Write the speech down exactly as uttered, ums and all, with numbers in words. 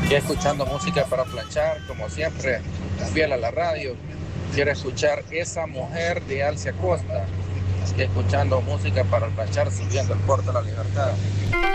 Aquí escuchando música para planchar, como siempre, fiel a la radio. Quiero escuchar Esa Mujer de Alcia Costa. Aquí escuchando música para planchar, subiendo el Puerto de la Libertad.